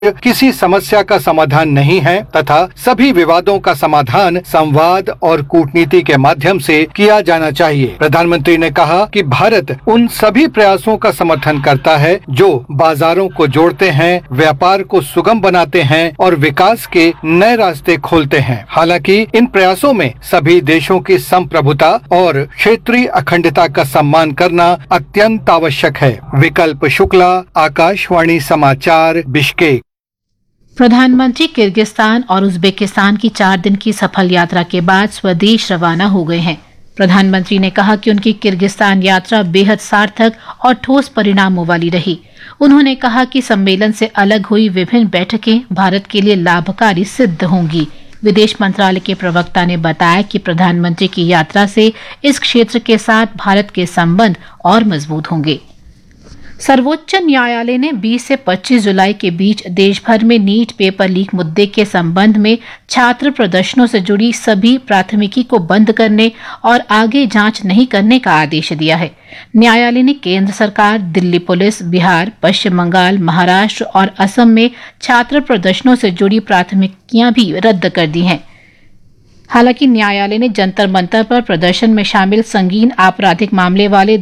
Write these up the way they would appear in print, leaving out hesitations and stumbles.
किसी समस्या का समाधान नहीं है तथा सभी विवादों का समाधान संवाद और कूटनीति के माध्यम से किया जाना चाहिए। प्रधानमंत्री ने कहा कि भारत उन सभी प्रयासों का समर्थन करता है जो बाजारों को जोड़ते हैं, व्यापार को सुगम बनाते हैं और विकास के नए रास्ते खोलते हैं। हालांकि इन प्रयासों में सभी देशों की संप्रभुता और क्षेत्रीय अखंडता का सम्मान करना अत्यंत आवश्यक है। विकल्प शुक्ला, आकाशवाणी समाचार, बिश्केक। प्रधानमंत्री किर्गिस्तान और उज्बेकिस्तान की 4 दिन की सफल यात्रा के बाद स्वदेश रवाना हो गए हैं। प्रधानमंत्री ने कहा कि उनकी किर्गिस्तान यात्रा बेहद सार्थक और ठोस परिणामों वाली रही। उन्होंने कहा कि सम्मेलन से अलग हुई विभिन्न बैठकें भारत के लिए लाभकारी सिद्ध होंगी। विदेश मंत्रालय के प्रवक्ता ने बताया कि प्रधानमंत्री की यात्रा से इस क्षेत्र के साथ भारत के संबंध और मजबूत होंगे। सर्वोच्च न्यायालय ने 20 से 25 जुलाई के बीच देश भर में नीट पेपर लीक मुद्दे के संबंध में छात्र प्रदर्शनों से जुड़ी सभी प्राथमिकी को बंद करने और आगे जांच नहीं करने का आदेश दिया है। न्यायालय ने केंद्र सरकार, दिल्ली पुलिस, बिहार, पश्चिम बंगाल, महाराष्ट्र और असम में छात्र प्रदर्शनों से जुड़ी प्राथमिकियां भी रद्द कर दी हैं। हालांकि न्यायालय ने जंतर मंतर पर प्रदर्शन में शामिल संगीन आपराधिक मामले वाले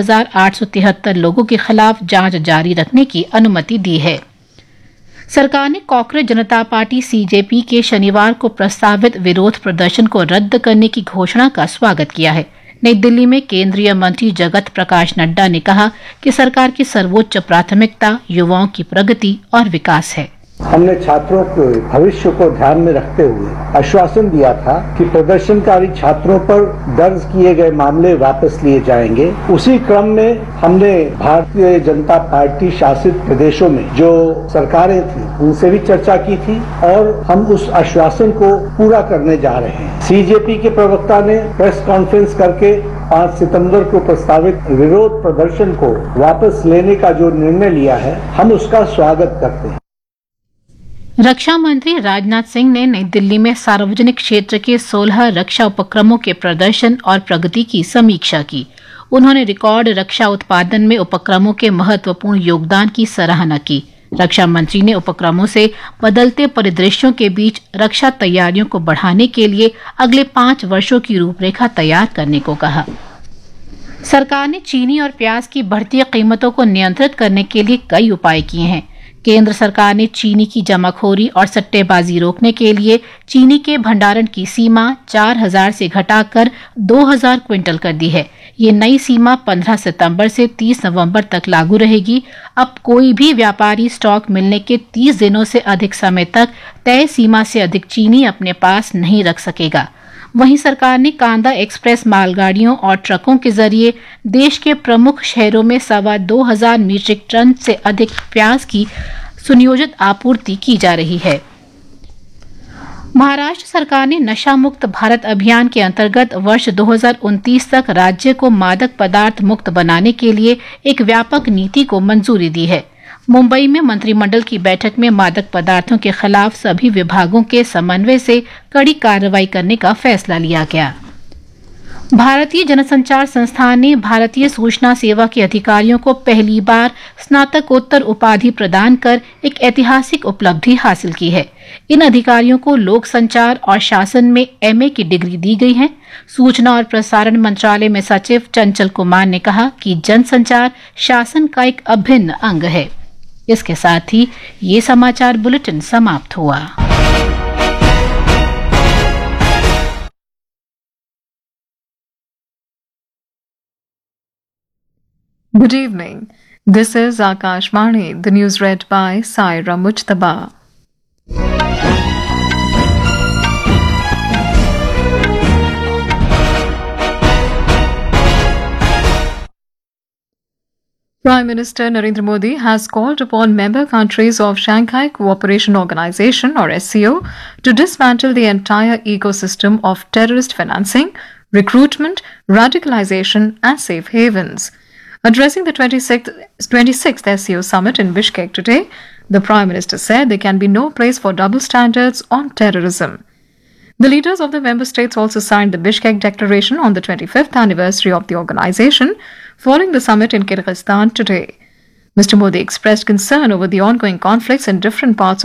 2,873 लोगों के खिलाफ जांच जारी रखने की अनुमति दी है। सरकार ने कांग्रेस जनता पार्टी सीजेपी के शनिवार को प्रस्तावित विरोध प्रदर्शन को रद्द करने की घोषणा का स्वागत किया है। नई दिल्ली में केंद्रीय मंत्री जगत प्रकाश नड्डा ने कहा कि सरकार की सर्वोच्च प्राथमिकता युवाओं की प्रगति और विकास है। हमने छात्रों के भविष्य को ध्यान में रखते हुए आश्वासन दिया था कि प्रदर्शनकारी छात्रों पर दर्ज किए गए मामले वापस लिए जाएंगे। उसी क्रम में हमने भारतीय जनता पार्टी शासित प्रदेशों में जो सरकारें थी उनसे भी चर्चा की थी और हम उस आश्वासन को पूरा करने जा रहे हैं। सीजेपी के प्रवक्ता ने प्रेस कॉन्फ्रेंस करके 5 सितंबर को प्रस्तावित विरोध प्रदर्शन को वापस लेने का जो निर्णय लिया है, हम उसका स्वागत करते हैं। रक्षा मंत्री राजनाथ सिंह ने नई दिल्ली में सार्वजनिक क्षेत्र के 16 रक्षा उपक्रमों के प्रदर्शन और प्रगति की समीक्षा की। उन्होंने रिकॉर्ड रक्षा उत्पादन में उपक्रमों के महत्वपूर्ण योगदान की सराहना की। रक्षा मंत्री ने उपक्रमों से बदलते परिदृश्यों के बीच रक्षा तैयारियों को बढ़ाने के लिए अगले 5 वर्षों की रूपरेखा तैयार करने को कहा। सरकार ने चीनी और प्याज की बढ़ती कीमतों को नियंत्रित करने के लिए कई उपाय किए हैं। केंद्र सरकार ने चीनी की जमाखोरी और सट्टेबाजी रोकने के लिए चीनी के भंडारण की सीमा 4,000 से घटाकर 2,000 क्विंटल कर दी है। ये नई सीमा 15 सितंबर से 30 नवंबर तक लागू रहेगी। अब कोई भी व्यापारी स्टॉक मिलने के 30 दिनों से अधिक समय तक तय सीमा से अधिक चीनी अपने पास नहीं रख सकेगा। वहीं सरकार ने कांदा एक्सप्रेस मालगाड़ियों और ट्रकों के जरिए देश के प्रमुख शहरों में 2,25,000 मीट्रिक टन से अधिक प्याज की सुनियोजित आपूर्ति की जा रही है। महाराष्ट्र सरकार ने नशा मुक्त भारत अभियान के अंतर्गत वर्ष 2029 तक राज्य को मादक पदार्थ मुक्त बनाने के लिए एक व्यापक नीति को मंजूरी दी है। मुंबई में मंत्रिमंडल की बैठक में मादक पदार्थों के खिलाफ सभी विभागों के समन्वय से कड़ी कार्रवाई करने का फैसला लिया गया। भारतीय जनसंचार संस्थान ने भारतीय सूचना सेवा के अधिकारियों को पहली बार स्नातकोत्तर उपाधि प्रदान कर एक ऐतिहासिक उपलब्धि हासिल की है। इन अधिकारियों को लोक संचार और शासन में एमए की डिग्री दी गई है। सूचना और प्रसारण मंत्रालय में सचिव चंचल कुमार ने कहा कि जनसंचार शासन का एक अभिन्न अंग है। इसके साथ ही ये समाचार बुलेटिन समाप्त हुआ। Good evening. This is Akashvani. The news read by Saira Mujtaba. Prime Minister Narendra Modi has called upon member countries of Shanghai Cooperation Organization or SCO to dismantle the entire ecosystem of terrorist financing, recruitment, radicalization and safe havens. Addressing the 26th SCO summit in Bishkek today, the Prime Minister said there can be no place for double standards on terrorism. The leaders of the member states also signed the Bishkek Declaration on the 25th anniversary of the organization, following the summit in Kyrgyzstan today. Mr. Modi expressed concern over the ongoing conflicts in different parts